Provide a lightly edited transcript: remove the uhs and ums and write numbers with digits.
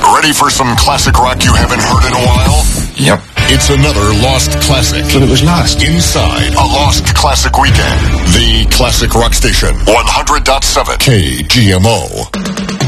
Ready for some classic rock you haven't heard in a while? Yep. It's another Lost Classic. But it was lost. Inside a Lost Classic Weekend. The Classic Rock Station. 100.7 KGMO.